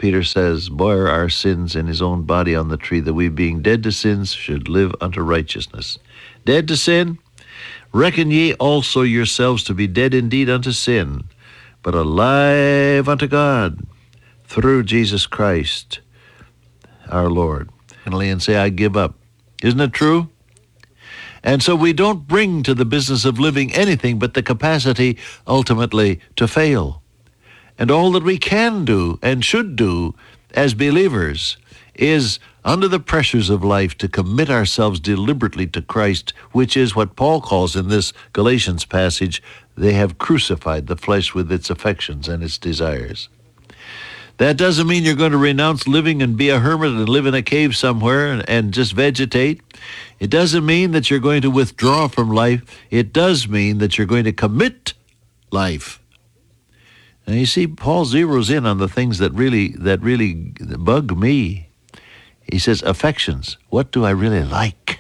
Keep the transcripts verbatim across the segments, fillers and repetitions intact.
Peter says, bore our sins in his own body on the tree, that we, being dead to sins, should live unto righteousness. Dead to sin? Reckon ye also yourselves to be dead indeed unto sin, but alive unto God through Jesus Christ our Lord. And say, I give up. Isn't it true? And so we don't bring to the business of living anything but the capacity ultimately to fail. And all that we can do and should do as believers is, under the pressures of life, to commit ourselves deliberately to Christ, which is what Paul calls in this Galatians passage, they have crucified the flesh with its affections and its desires. That doesn't mean you're going to renounce living and be a hermit and live in a cave somewhere and, and just vegetate. It doesn't mean that you're going to withdraw from life. It does mean that you're going to commit life. Now you see, Paul zeroes in on the things that really that really bug me. He says, affections. What do I really like?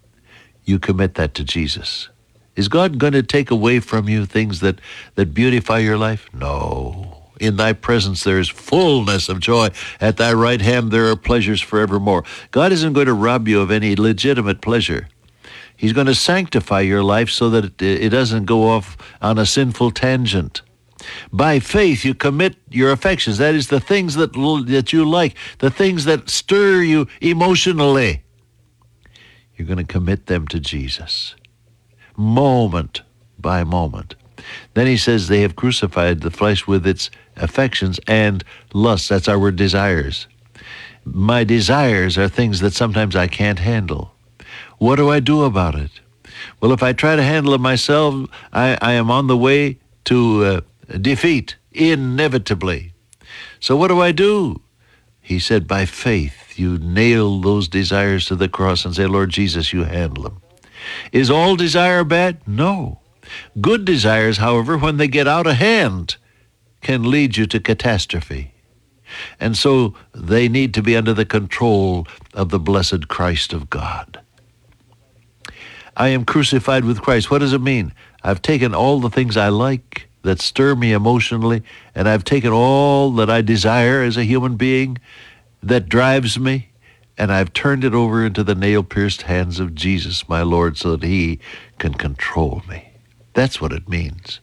You commit that to Jesus. Is God going to take away from you things that, that beautify your life? No. In thy presence there is fullness of joy. At thy right hand there are pleasures forevermore. God isn't going to rob you of any legitimate pleasure. He's going to sanctify your life so that it, it doesn't go off on a sinful tangent. By faith, you commit your affections. That is, the things that, that you like, the things that stir you emotionally. You're going to commit them to Jesus, moment by moment. Then he says they have crucified the flesh with its affections and lusts. That's our word, desires. My desires are things that sometimes I can't handle. What do I do about it? Well, if I try to handle it myself, I, I am on the way to uh, defeat, inevitably. So what do I do? He said, by faith, you nail those desires to the cross and say, Lord Jesus, you handle them. Is all desire bad? No. Good desires, however, when they get out of hand, can lead you to catastrophe. And so they need to be under the control of the blessed Christ of God. I am crucified with Christ. What does it mean? I've taken all the things I like that stir me emotionally, and I've taken all that I desire as a human being that drives me, and I've turned it over into the nail-pierced hands of Jesus, my Lord, so that he can control me. That's what it means.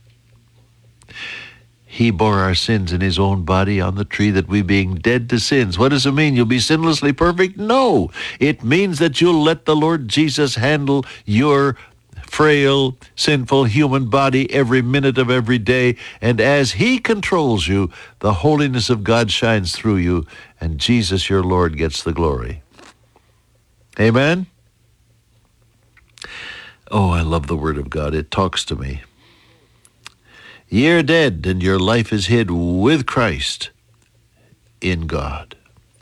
He bore our sins in his own body on the tree, that we, being dead to sins. What does it mean? You'll be sinlessly perfect? No. It means that you'll let the Lord Jesus handle your frail, sinful human body every minute of every day. And as he controls you, the holiness of God shines through you, and Jesus, your Lord, gets the glory. Amen? Oh, I love the Word of God. It talks to me. Ye are dead, and your life is hid with Christ in God.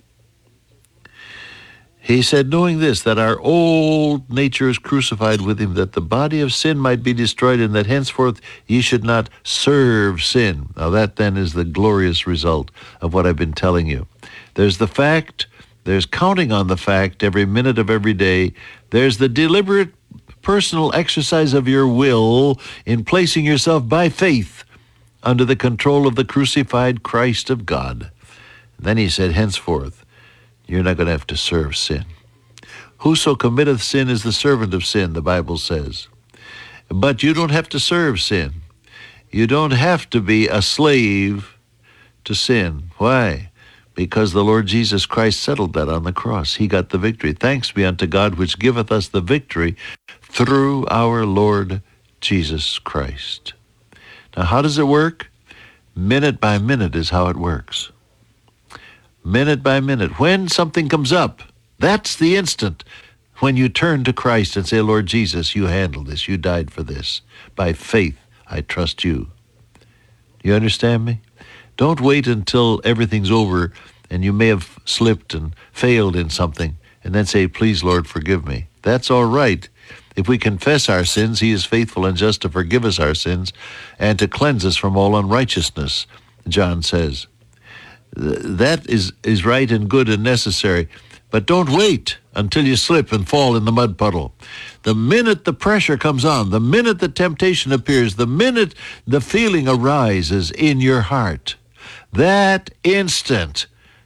He said, knowing this, that our old nature is crucified with him, that the body of sin might be destroyed, and that henceforth ye should not serve sin. Now that then is the glorious result of what I've been telling you. There's the fact, there's counting on the fact every minute of every day. There's the deliberate personal exercise of your will in placing yourself by faith under the control of the crucified Christ of God. And then he said, henceforth, you're not going to have to serve sin. Whoso committeth sin is the servant of sin, the Bible says. But you don't have to serve sin. You don't have to be a slave to sin. Why? Because the Lord Jesus Christ settled that on the cross. He got the victory. Thanks be unto God, which giveth us the victory through our Lord Jesus Christ. Now, how does it work? Minute by minute is how it works. Minute by minute. When something comes up, that's the instant when you turn to Christ and say, Lord Jesus, you handled this. You died for this. By faith, I trust you. You understand me? Don't wait until everything's over and you may have slipped and failed in something and then say, please, Lord, forgive me. That's all right. If we confess our sins, he is faithful and just to forgive us our sins and to cleanse us from all unrighteousness, John says. That is, is right and good and necessary. But don't wait until you slip and fall in the mud puddle. The minute the pressure comes on, the minute the temptation appears, the minute the feeling arises in your heart, that instant